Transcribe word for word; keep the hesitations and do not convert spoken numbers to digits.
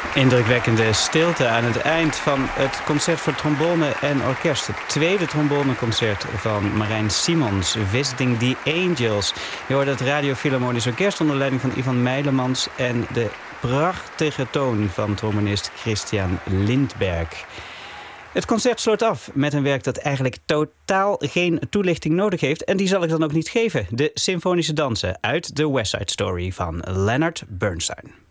Indrukwekkende stilte aan het eind van het concert voor trombone en orkest. Het tweede tromboneconcert van Marijn Simons, Visiting the Angels. Je hoorde het Radio Philharmonisch Orkest onder leiding van Ivan Meilemans en de prachtige toon van trombonist Christian Lindberg. Het concert sloot af met een werk dat eigenlijk totaal geen toelichting nodig heeft. En die zal ik dan ook niet geven. De Symfonische Dansen uit The West Side Story van Leonard Bernstein.